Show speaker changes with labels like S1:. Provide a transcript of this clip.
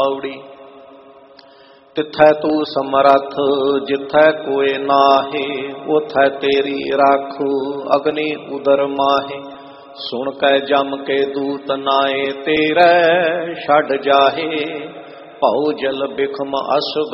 S1: पौड़ी। तिथै तू समरथ जिथै कोय नाहे, उथै तेरी राखू अग्नि उदर माहे। सुन कै जम के दूत नाए तेरै छड़ जाहे, भौ जल बिखम अस